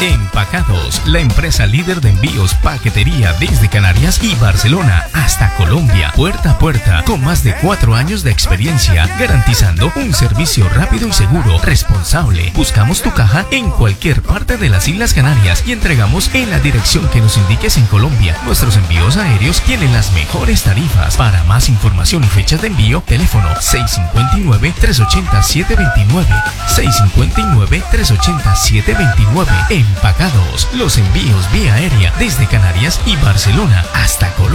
Empacados, la empresa líder de envíos paquetería desde Canarias y Barcelona hasta Colombia, puerta a puerta, con más de 4 años de experiencia, garantizando un servicio rápido y seguro, responsable. Buscamos tu caja en cualquier parte de las Islas Canarias y entregamos en la dirección que nos indiques en Colombia. Nuestros envíos aéreos tienen las mejores tarifas. Para más información y fechas de envío, teléfono 659-380-729, 659-380-729. Empacados, los envíos vía aérea desde Canarias y Barcelona hasta Colombia.